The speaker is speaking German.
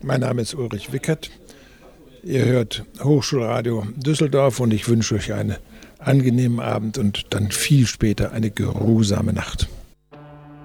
Mein Name ist Ulrich Wickert. Ihr hört Hochschulradio Düsseldorf und ich wünsche euch einen angenehmen Abend und dann viel später eine geruhsame Nacht.